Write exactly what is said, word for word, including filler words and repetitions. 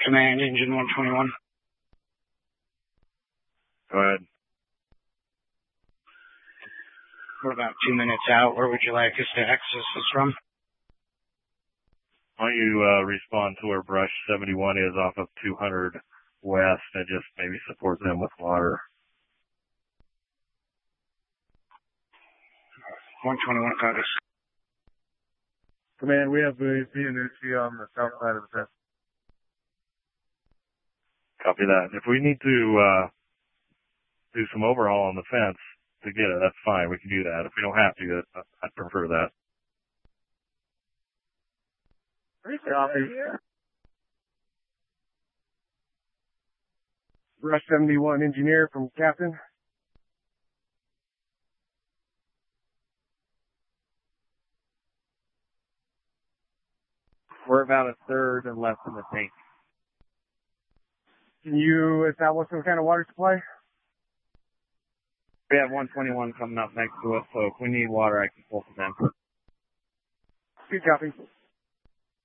Command, engine one twenty-one. Go ahead. We're about two minutes out. Where would you like us to access this from? Why don't you uh, respond to where Brush seventy-one is off of two hundred West and just maybe support them with water. one twenty-one copies. Command, we have a P and H on the south side of the fence. Copy that. If we need to uh, do some overhaul on the fence to get it, that's fine. We can do that. If we don't have to, that, I'd prefer that. Copy. Brush seventy-one engineer from Captain. We're about a third and less than the tank. Can you establish some kind of water supply? We have one twenty-one coming up next to us, so if we need water, I can pull from them. Good copy.